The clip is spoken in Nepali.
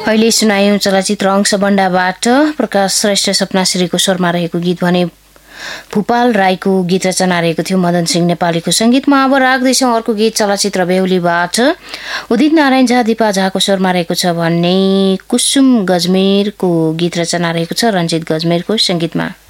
अहिले सुनायौं चलचित्र अंशबण्डाबाट प्रकाश श्रेष्ठ सपनाश्रीको स्वरमा रहेको गीत भने भूपाल राईको गीत रचना रहेको थियो मदन सिंह नेपालीको संगीतमा। अब राख्दैछौँ अर्को गीत चलचित्र बेहुलीबाट उदित नारायण झा दिपा झाको स्वरमा रहेको छ भन्ने कुसुम गजमेरको गीत रचना रहेको छ रञ्जित गजमेरको संगीतमा।